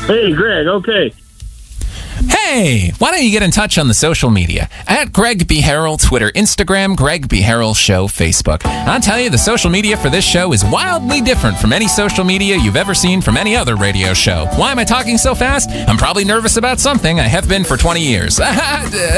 Hey, Greg. Okay. Hey, why don't you get in touch on the social media? At Greg B. Harrell, Twitter, Instagram, Greg B. Harrell Show, Facebook. I'll tell you, the social media for this show is wildly different from any social media you've ever seen from any other radio show. Why am I talking so fast? I'm probably nervous about something. I have been for 20 years.